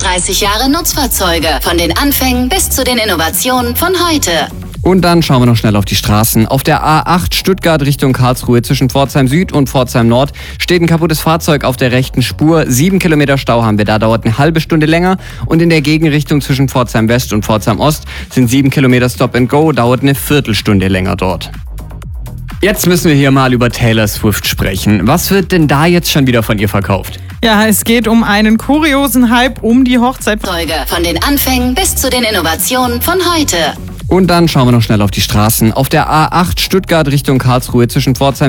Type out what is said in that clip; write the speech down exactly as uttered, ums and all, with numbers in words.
dreißig Jahre Nutzfahrzeuge. Von den Anfängen bis zu den Innovationen von heute. Und dann schauen wir noch schnell auf die Straßen. Auf der A acht Stuttgart Richtung Karlsruhe zwischen Pforzheim Süd und Pforzheim Nord steht ein kaputtes Fahrzeug auf der rechten Spur. Sieben Kilometer Stau haben wir da, dauert eine halbe Stunde länger. Und in der Gegenrichtung zwischen Pforzheim West und Pforzheim Ost sind sieben Kilometer Stop and Go, dauert eine Viertelstunde länger dort. Jetzt müssen wir hier mal über Taylor Swift sprechen. Was wird denn da jetzt schon wieder von ihr verkauft? Ja, es geht um einen kuriosen Hype um die Hochzeit. Von den Anfängen bis zu den Innovationen von heute. Und dann schauen wir noch schnell auf die Straßen. Auf der A acht Stuttgart Richtung Karlsruhe zwischen Pforzheim